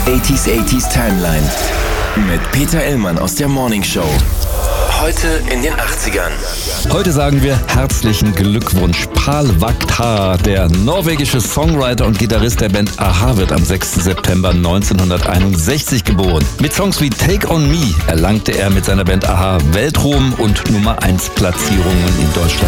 80s Timeline mit Peter Illmann aus der Morning Show. Heute in den 80ern. Heute sagen wir herzlichen Glückwunsch. Pál Vaktar, der norwegische Songwriter und Gitarrist der Band a-ha, wird am 6. September 1961 geboren. Mit Songs wie Take On Me erlangte er mit seiner Band a-ha Weltruhm und Nummer 1 Platzierungen in Deutschland